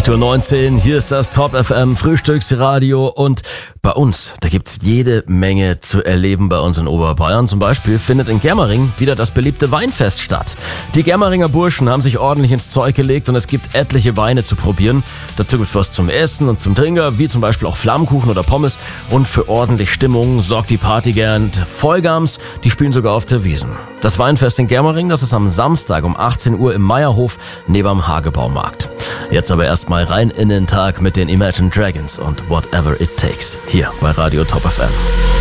8:19 Uhr, hier ist das Top FM Frühstücksradio und bei uns, da gibt's jede Menge zu erleben bei uns in Oberbayern. Zum Beispiel findet in Germering wieder das beliebte Weinfest statt. Die Germeringer Burschen haben sich ordentlich ins Zeug gelegt und es gibt etliche Weine zu probieren. Dazu gibt's was zum Essen und zum Trinken, wie zum Beispiel auch Flammkuchen oder Pommes. Und für ordentlich Stimmung sorgt die Party gern. Vollgams, die spielen sogar auf der Wiesn. Das Weinfest in Germering, das ist am Samstag um 18 Uhr im Meierhof neben dem Hagebaumarkt. Jetzt aber erstmal rein in den Tag mit den Imagine Dragons und Whatever It Takes. Hier bei Radio Top FM.